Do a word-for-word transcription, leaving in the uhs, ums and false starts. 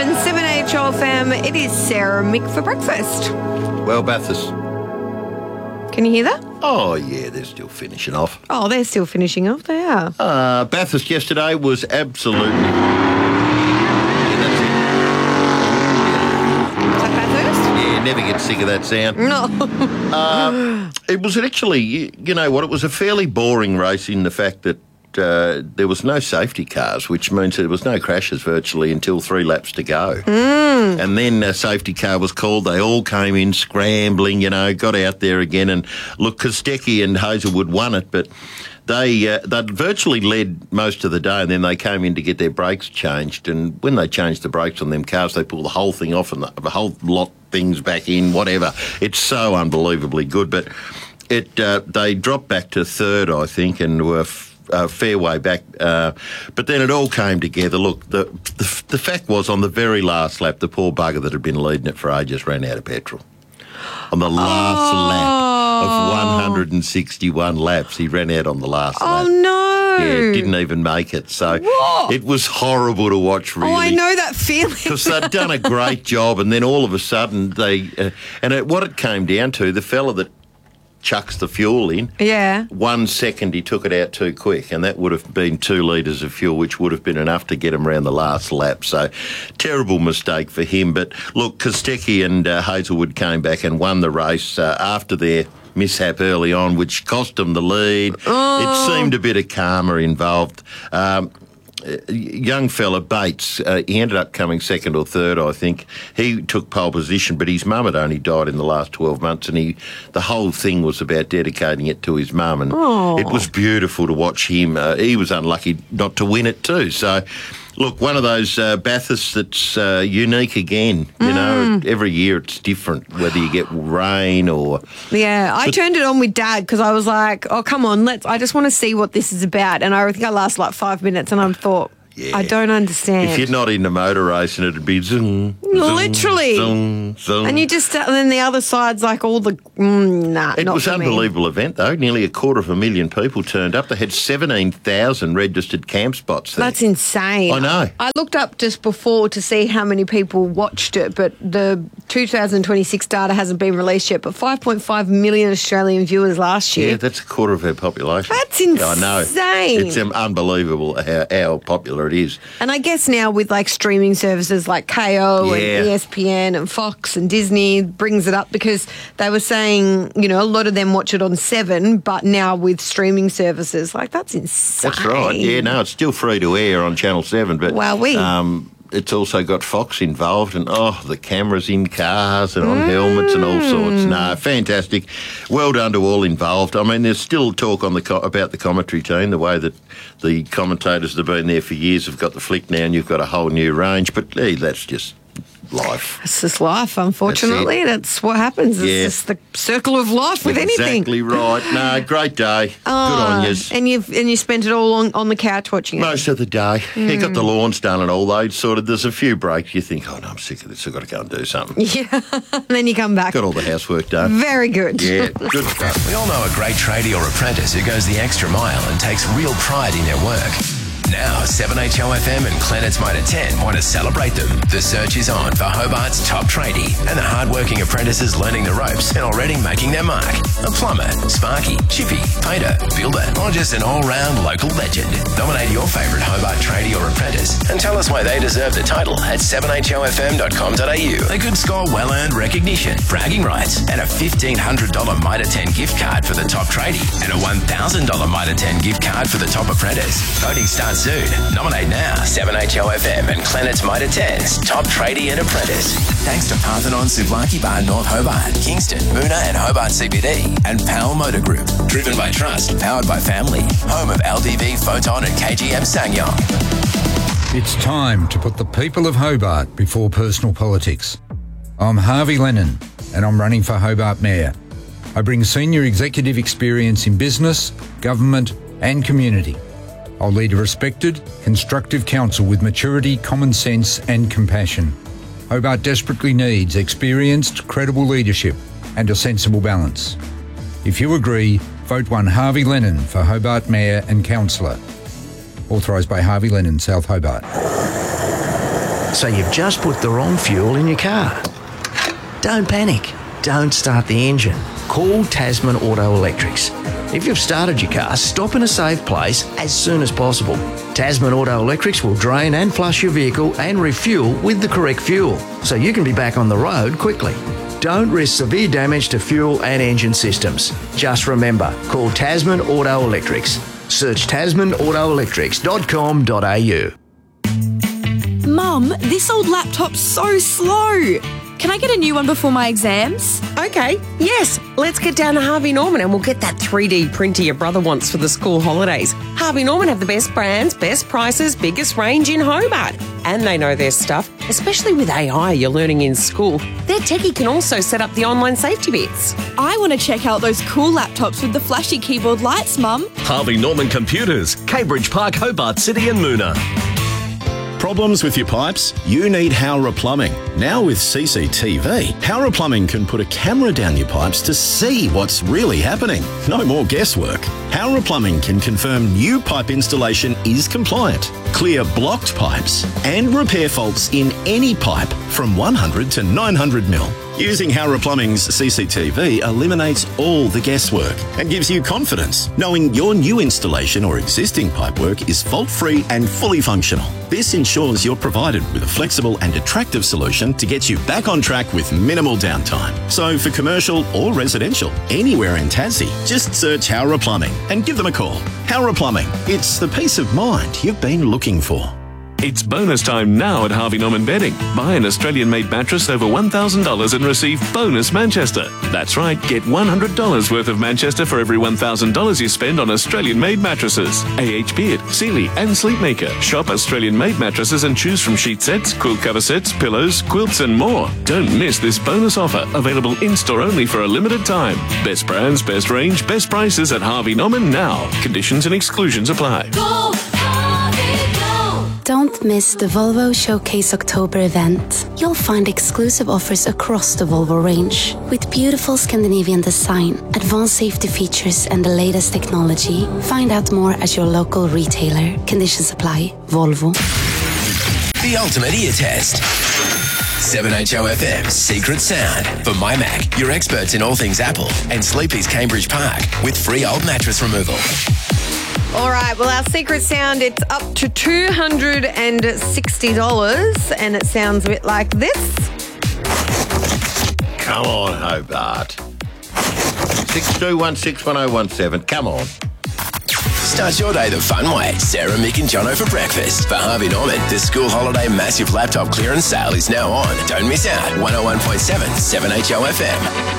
eleven, seven H O F M. It is Sarah Mick for breakfast. Well, Bathurst. Can you hear that? Oh, yeah, they're still finishing off. Oh, they're still finishing off. They are. Uh, Bathurst yesterday was absolutely... Yeah, that's it. Is that Bathurst? Yeah, never get sick of that sound. No. uh, it was actually, you, you know what, it was a fairly boring race in the fact that Uh, there was no safety cars, which means there was no crashes virtually until three laps to go. Mm. And then a safety car was called. They all came in scrambling, you know, got out there again. And look, Kostecki and Hazelwood won it, but they uh, they'd virtually led most of the day, and then they came in to get their brakes changed. And when they changed the brakes on them cars, they pulled the whole thing off and the, the whole lot things back in, whatever. It's so unbelievably good. But it uh, they dropped back to third, I think, and were... F- Uh, fair way back, uh, but then it all came together. Look, the, the the fact was, on the very last lap, the poor bugger that had been leading it for ages ran out of petrol. On the last oh. lap of one hundred sixty-one laps, he ran out on the last oh, lap. Oh, no. Yeah, didn't even make it. So what? It was horrible to watch, really. Oh, I know that feeling. Because they'd done a great job, and then all of a sudden, they... Uh, and it, what it came down to, the fella that chucks the fuel in. Yeah. One second he took it out too quick, and that would have been two litres of fuel, which would have been enough to get him around the last lap. So, terrible mistake for him. But look, Kostecki and uh, Hazelwood came back and won the race uh, after their mishap early on, which cost them the lead. Oh. It seemed a bit of karma involved. Um, young fella, Bates, uh, he ended up coming second or third, I think. He took pole position, but his mum had only died in the last twelve months, and he the whole thing was about dedicating it to his mum, and oh. it was beautiful to watch him. Uh, he was unlucky not to win it too, so... Look, one of those uh, Bathursts that's uh, unique again. You mm. know, every year it's different, whether you get rain or... Yeah, I but, turned it on with Dad because I was like, oh, come on, let's. I just want to see what this is about. And I think I lasted like five minutes and I thought, yeah. I don't understand. If you're not into motor racing, it'd be zoom, zoom literally. Zoom, zoom. And you just, and then the other side's like all the, mm, nah, It not was an unbelievable event, though. Nearly a quarter of a million people turned up. They had seventeen thousand registered camp spots there. That's insane. I know. I looked up just before to see how many people watched it, but the two thousand twenty-six data hasn't been released yet, but five point five million Australian viewers last year. Yeah, that's a quarter of our population. That's insane. Yeah, I know. It's um, unbelievable how, how popular it is. And I guess now with like streaming services like K O yeah. and E S P N and Fox and Disney brings it up because they were saying, you know, a lot of them watch it on Seven, but now with streaming services, like that's insane. That's right. Yeah, no, it's still free to air on Channel seven, but wow, we. Um, it's also got Fox involved, and oh, the cameras in cars and on mm. helmets and all sorts. No, fantastic. Well done to all involved. I mean, there's still talk on the co- about the commentary team, the way that the commentators that have been there for years have got the flick now, and you've got a whole new range. But hey, that's just life. It's just life, unfortunately. That's, that's what happens. It's yeah. just the circle of life with exactly anything. Exactly right. No, great day. Oh, good on you. And you've and you spent it all on, on the couch watching it? Most of the day. Mm. You got the lawns done and all those sort of, there's a few breaks. You think, oh, no, I'm sick of this. I've got to go and do something. Yeah. And then you come back. Got all the housework done. Very good. Yeah, good stuff. We all know a great tradie or apprentice who goes the extra mile and takes real pride in their work. Now, seven H O F M and Clennett's Motor ten want to celebrate them. The search is on for Hobart's top tradie and the hard-working apprentices learning the ropes and already making their mark. A plumber, sparky, chippy, painter, builder, or just an all-round local legend. Nominate your favourite Hobart tradie or apprentice and tell us why they deserve the title at seven h o f m dot com dot a u. They could score well-earned recognition, bragging rights, and a fifteen hundred dollars Mitre ten gift card for the top tradie and a one thousand dollars Mitre ten gift card for the top apprentice. Voting starts soon. Nominate now. seven H O F M and Clennett's Mitre ten's top tradie and apprentice. Thanks to Parthenon Souvlaki Bar North Hobart, Kingston, Moona and Hobart C B D, and Powell Motor Group. Driven by trust, powered by family. Home of L D V, Photon and K G M Sangyong. It's time to put the people of Hobart before personal politics. I'm Harvey Lennon and I'm running for Hobart Mayor. I bring senior executive experience in business, government and community. I'll lead a respected, constructive council with maturity, common sense and compassion. Hobart desperately needs experienced, credible leadership and a sensible balance. If you agree, vote one Harvey Lennon for Hobart Mayor and Councillor. Authorised by Harvey Lennon, South Hobart. so you've just put the wrong fuel in your car. Don't panic. Don't start the engine. Call Tasman Auto Electrics. If you've started your car, stop in a safe place as soon as possible. Tasman Auto Electrics will drain and flush your vehicle and refuel with the correct fuel, so you can be back on the road quickly. Don't risk severe damage to fuel and engine systems. Just remember, call Tasman Auto Electrics. Search tasman auto electrics dot com dot a u. Mum, this old laptop's so slow. Can I get a new one before my exams? Okay, yes. Let's get down to Harvey Norman and we'll get that three D printer your brother wants for the school holidays. Harvey Norman have the best brands, best prices, biggest range in Hobart. And they know their stuff, especially with A I you're learning in school. Their techie can also set up the online safety bits. I want to check out those cool laptops with the flashy keyboard lights, Mum. Harvey Norman Computers, Cambridge Park, Hobart City and Moona. Problems with your pipes? You need Howrah Plumbing. Now with C C T V, Howrah Plumbing can put a camera down your pipes to see what's really happening. No more guesswork. Howrah Plumbing can confirm new pipe installation is compliant, clear blocked pipes, and repair faults in any pipe from one hundred to nine hundred mil. Using Howrah Plumbing's C C T V eliminates all the guesswork and gives you confidence, knowing your new installation or existing pipework is fault-free and fully functional. This ensures you're provided with a flexible and attractive solution to get you back on track with minimal downtime. So for commercial or residential, anywhere in Tassie, just search Howrah Plumbing and give them a call. Howrah Plumbing, it's the peace of mind you've been looking for. It's bonus time now at Harvey Norman Bedding. Buy an Australian-made mattress over one thousand dollars and receive bonus Manchester. That's right, get one hundred dollars worth of Manchester for every one thousand dollars you spend on Australian-made mattresses. A H Beard, Sealy and Sleepmaker. Shop Australian-made mattresses and choose from sheet sets, quilt cover sets, pillows, quilts and more. Don't miss this bonus offer, available in-store only for a limited time. Best brands, best range, best prices at Harvey Norman now. Conditions and exclusions apply. Go, Harvey, go. Don't miss the Volvo Showcase October event. You'll find exclusive offers across the Volvo range. With beautiful Scandinavian design, advanced safety features and the latest technology. Find out more at your local retailer. Conditions apply. Volvo. The ultimate ear test. seven H O F M's Secret Sound for My Mac, your experts in all things Apple, and Sleepy's Cambridge Park with free old mattress removal. All right, well, our secret sound, it's up to two hundred sixty dollars, and it sounds a bit like this. Come on, Hobart. six two one six one oh one seven. Come on. Start your day the fun way. Sarah, Mick and Jono for breakfast. For Harvey Norman, the school holiday massive laptop clearance sale is now on. Don't miss out. one oh one point seven, seven H O F M.